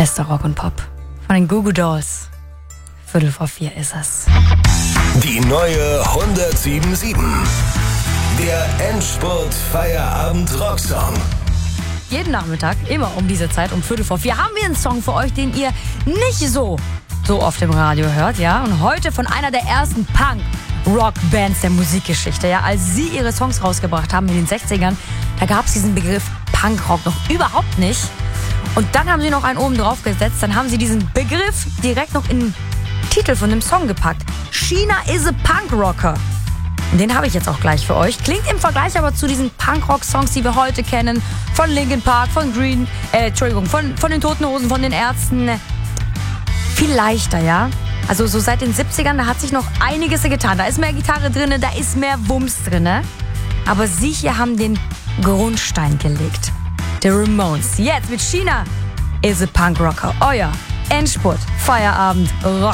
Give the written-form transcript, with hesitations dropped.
Bester Rock und Pop. Von den Goo Goo Dolls. 3:45 ist es. Die neue 107.7. Der Endspurt-Feierabend-Rocksong. Jeden Nachmittag, immer um diese Zeit, um 3:45, haben wir einen Song für euch, den ihr nicht so oft im Radio hört, ja? Und heute von einer der ersten Punk-Rock-Bands der Musikgeschichte, ja? Als sie ihre Songs rausgebracht haben in den 60ern, da gab es diesen Begriff Punkrock noch überhaupt nicht. Und dann haben sie noch einen oben drauf gesetzt, dann haben sie diesen Begriff direkt noch in den Titel von dem Song gepackt. Sheena is a Punk-Rocker. Und den habe ich jetzt auch gleich für euch. Klingt im Vergleich aber zu diesen Punkrock-Songs, die wir heute kennen. Von Linkin Park, von den Toten Hosen, von den Ärzten. Viel leichter, ja? Also so seit den 70ern, da hat sich noch einiges getan. Da ist mehr Gitarre drin, da ist mehr Wumms drin. Aber sie hier haben den Grundstein gelegt. The Ramones. Jetzt mit Sheena is a Punk-Rocker. Euer Endspurt, Feierabend, Rock.